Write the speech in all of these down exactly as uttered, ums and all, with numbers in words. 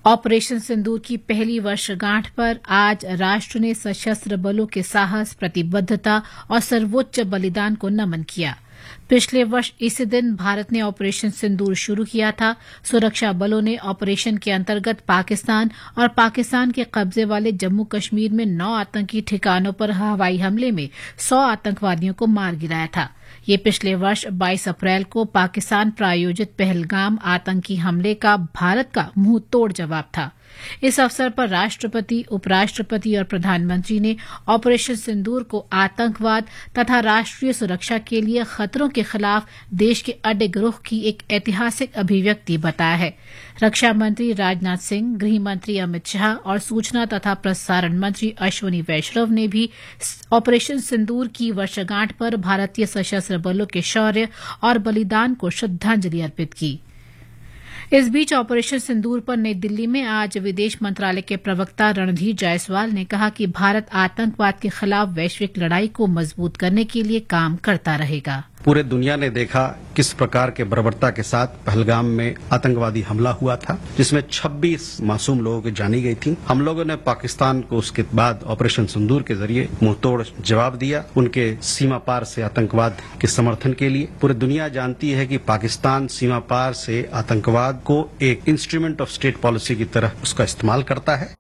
Operation सिंदूर की पहली वर्षगांठ पर आज राष्ट्र ने सशस्त्र बलों के साहस, प्रतिबद्धता और सर्वोच्च बलिदान को नमन किया। पिछले वर्ष इसी दिन भारत ने ऑपरेशन सिंदूर शुरू किया था। सुरक्षा बलों ने ऑपरेशन के अंतर्गत पाकिस्तान और पाकिस्तान के कब्जे वाले जम्मू कश्मीर में नौ आतंकी ठिकानों पर हवाई हमले में सौ आतंकवादियों को मार गिराया था। ये पिछले वर्ष बाईस अप्रैल को पाकिस्तान प्रायोजित पहलगाम आतंकी हमले का भारत का मुंह तोड़ जवाब था। इस अवसर पर राष्ट्रपति, उपराष्ट्रपति और प्रधानमंत्री ने ऑपरेशन सिंदूर को आतंकवाद तथा राष्ट्रीय सुरक्षा के लिए खतरों के खिलाफ देश के अडिग रुख की एक ऐतिहासिक अभिव्यक्ति बताया है। रक्षा मंत्री राजनाथ सिंह, गृह मंत्री अमित शाह और सूचना तथा प्रसारण मंत्री अश्विनी वैष्णव ने भी ऑपरेशन सिंदूर की वर्षगांठ पर भारतीय सशस्त्र बलों के शौर्य और बलिदान को श्रद्धांजलि अर्पित की। इस बीच ऑपरेशन सिंदूर पर नई दिल्ली में आज विदेश मंत्रालय के प्रवक्ता रणधीर जायसवाल ने कहा कि भारत आतंकवाद के खिलाफ वैश्विक लड़ाई को मजबूत करने के लिए काम करता रहेगा। पूरे दुनिया ने देखा किस प्रकार के बर्बरता के साथ पहलगाम में आतंकवादी हमला हुआ था, जिसमें छब्बीस मासूम लोगों की जानी गई थी। हम लोगों ने पाकिस्तान को उसके बाद ऑपरेशन सिंदूर के जरिए मुंहतोड़ जवाब दिया, उनके सीमा पार से आतंकवाद के समर्थन के लिए। पूरी दुनिया जानती है कि पाकिस्तान सीमा पार से आतंकवाद को एक इंस्ट्रूमेंट ऑफ स्टेट पॉलिसी की तरह उसका इस्तेमाल करता है।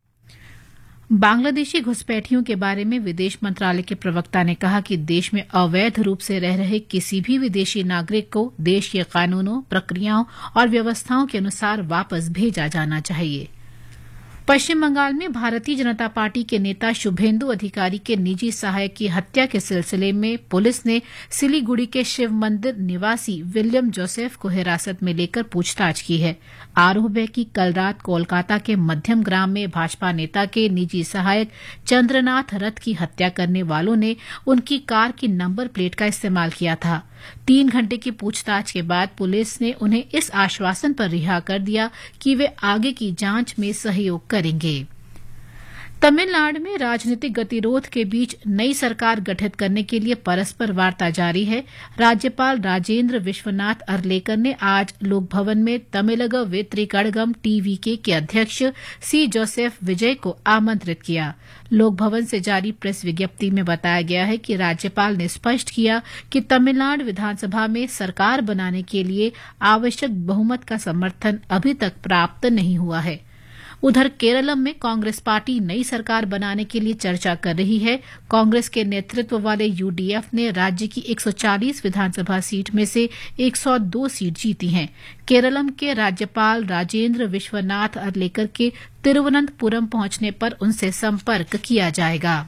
बांग्लादेशी घुसपैठियों के बारे में विदेश मंत्रालय के प्रवक्ता ने कहा कि देश में अवैध रूप से रह रहे किसी भी विदेशी नागरिक को देश के कानूनों, प्रक्रियाओं और व्यवस्थाओं के अनुसार वापस भेजा जाना चाहिए। पश्चिम बंगाल में भारतीय जनता पार्टी के नेता शुभेंदु अधिकारी के निजी सहायक की हत्या के सिलसिले में पुलिस ने सिलीगुड़ी के शिव मंदिर निवासी विलियम जोसेफ को हिरासत में लेकर पूछताछ की है। आरोप है कि कल रात कोलकाता के मध्यम ग्राम में भाजपा नेता के निजी सहायक चंद्रनाथ रथ की हत्या करने वालों ने उनकी कार की नंबर प्लेट का इस्तेमाल किया था। तीन घंटे की पूछताछ के बाद पुलिस ने उन्हें इस आश्वासन पर रिहा कर दिया कि वे आगे की जांच में सहयोग करेंगे। तमिलनाडु में राजनीतिक गतिरोध के बीच नई सरकार गठित करने के लिए परस्पर वार्ता जारी है। राज्यपाल राजेंद्र विश्वनाथ अर्लेकर ने आज लोक भवन में तमिलग वेत्रिकड़गम टीवीके के अध्यक्ष सी जोसेफ विजय को आमंत्रित किया। लोक भवन से जारी प्रेस विज्ञप्ति में बताया गया है कि राज्यपाल ने स्पष्ट किया कि तमिलनाडु विधानसभा में सरकार बनाने के लिए आवश्यक बहुमत का समर्थन अभी तक प्राप्त नहीं हुआ है। उधर केरलम में कांग्रेस पार्टी नई सरकार बनाने के लिए चर्चा कर रही है। कांग्रेस के नेतृत्व वाले यूडीएफ ने राज्य की एक सौ चालीस विधानसभा सीट में से एक सौ दो सीट जीती हैं। केरलम के राज्यपाल राजेंद्र विश्वनाथ अर्लेकर के तिरुवनंतपुरम पहुंचने पर उनसे संपर्क किया जाएगा।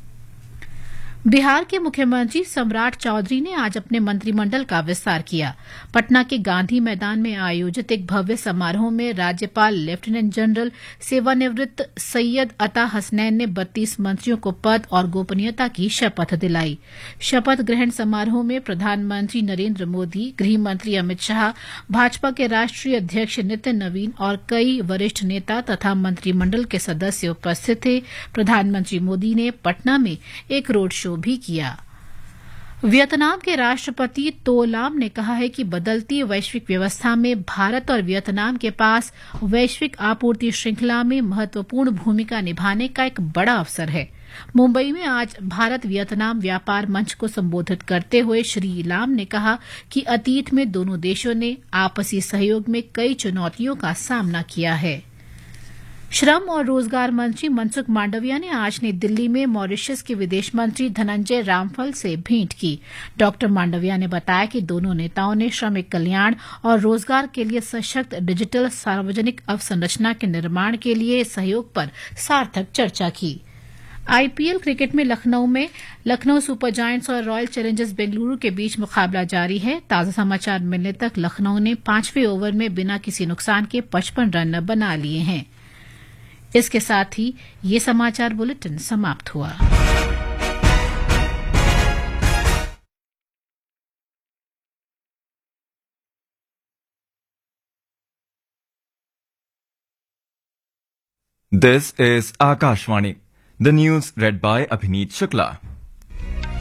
बिहार के मुख्यमंत्री सम्राट चौधरी ने आज अपने मंत्रिमंडल का विस्तार किया। पटना के गांधी मैदान में आयोजित एक भव्य समारोह में राज्यपाल लेफ्टिनेंट जनरल सेवानिवृत्त सैयद अता हसनैन ने बत्तीस मंत्रियों को पद और गोपनीयता की शपथ दिलाई। शपथ ग्रहण समारोह में प्रधानमंत्री नरेंद्र मोदी, गृह मंत्री अमित शाह, भाजपा के राष्ट्रीय अध्यक्ष नितिन नवीन और कई वरिष्ठ नेता तथा मंत्रिमंडल के सदस्य उपस्थित थे। प्रधानमंत्री मोदी ने पटना में एक रोड शो भी किया। वियतनाम के राष्ट्रपति तो लाम ने कहा है कि बदलती वैश्विक व्यवस्था में भारत और वियतनाम के पास वैश्विक आपूर्ति श्रृंखला में महत्वपूर्ण भूमिका निभाने का एक बड़ा अवसर है। मुंबई में आज भारत वियतनाम व्यापार मंच को संबोधित करते हुए श्री लाम ने कहा कि अतीत में दोनों देशों ने आपसी सहयोग में कई चुनौतियों का सामना किया है। श्रम और रोजगार मंत्री मनसुख मांडविया ने आज नई दिल्ली में मॉरिशस के विदेश मंत्री धनंजय रामफल से भेंट की। डॉक्टर मांडविया ने बताया कि दोनों नेताओं ने श्रमिक कल्याण और रोजगार के लिए सशक्त डिजिटल सार्वजनिक अवसंरचना के निर्माण के लिए सहयोग पर सार्थक चर्चा की। आईपीएल क्रिकेट में लखनऊ में लखनऊ सुपर जायंट्स और रॉयल चैलेंजर्स बेंगलुरू के बीच मुकाबला जारी है। ताजा समाचार मिलने तक लखनऊ ने पांचवें ओवर में बिना किसी नुकसान के पचपन रन बना लिए हैं। इसके साथ ही ये समाचार बुलेटिन समाप्त हुआ। This is Akashvani. The news read by Abhineet Shukla.